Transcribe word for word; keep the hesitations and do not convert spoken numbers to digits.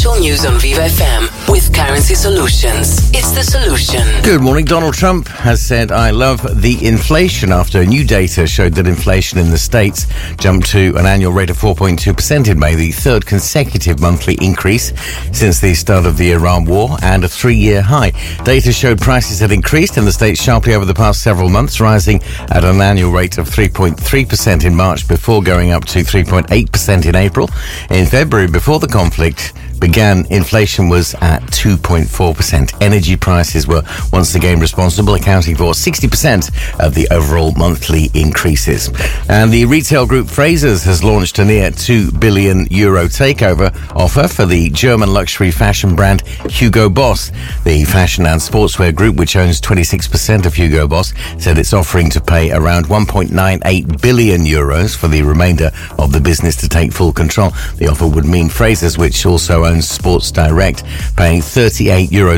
Digital news on Viva F M with Currency Solutions. It's the solution. Good morning. Donald Trump has said, I love the inflation after new data showed that inflation in the States jumped to an annual rate of four point two percent in May, the third consecutive monthly increase since the start of the Iran war and a three-year high. Data showed prices had increased in the States sharply over the past several months, rising at an annual rate of three point three percent in March before going up to three point eight percent in April. In February, before the conflict began, inflation was at two point four percent. Energy prices were once again responsible, accounting for sixty percent of the overall monthly increases. And the retail group Frasers has launched a near two billion euro takeover offer for the German luxury fashion brand Hugo Boss. The fashion and sportswear group, which owns twenty-six percent of Hugo Boss, said it's offering to pay around one point nine eight billion euros for the remainder of the business to take full control. The offer would mean Frasers, which also owns Sports Direct, paying thirty-eight euros